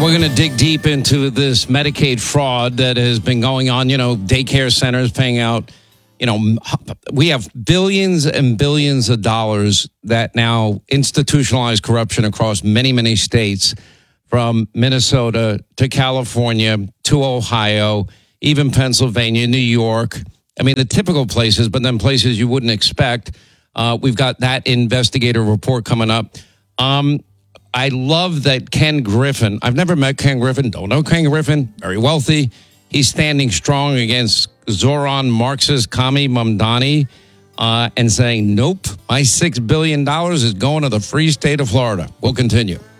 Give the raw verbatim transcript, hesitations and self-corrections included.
we're going to dig deep into this Medicaid fraud that has been going on. You know, daycare centers paying out, you know, we have billions and billions of dollars that now institutionalize corruption across many, many states, from Minnesota to California to Ohio, even Pennsylvania, New York. I mean, the typical places, but then places you wouldn't expect. Uh, we've got that investigative report coming up. Um, I love that Ken Griffin, I've never met Ken Griffin, don't know Ken Griffin, very wealthy. He's standing strong against Zoran Marxist Kami Mamdani uh, and saying, nope, my six billion dollars is going to the free state of Florida. We'll continue.